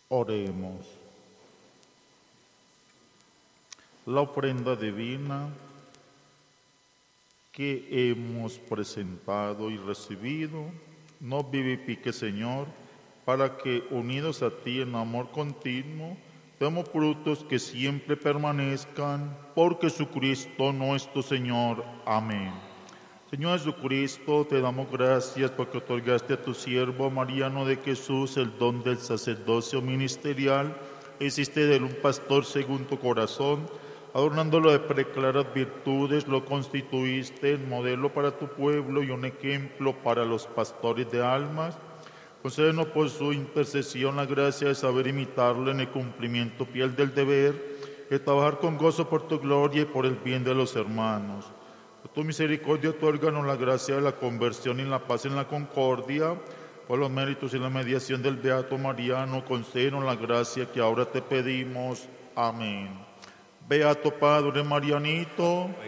Oremos. La ofrenda divina que hemos presentado y recibido, nos vivifique, Señor, para que, unidos a ti en amor continuo, demos frutos que siempre permanezcan, por Jesucristo nuestro Señor. Amén. Señor Jesucristo, te damos gracias porque otorgaste a tu siervo Mariano de Jesús el don del sacerdocio ministerial. Hiciste de él un pastor según tu corazón, adornándolo de preclaras virtudes, lo constituiste en modelo para tu pueblo y un ejemplo para los pastores de almas. Concédenos por su intercesión la gracia de saber imitarlo en el cumplimiento fiel del deber, de trabajar con gozo por tu gloria y por el bien de los hermanos. Por tu misericordia, otórganos la gracia de la conversión y la paz en la concordia. Por los méritos y la mediación del Beato Mariano, concédenos la gracia que ahora te pedimos. Amén. Beato Padre Marianito,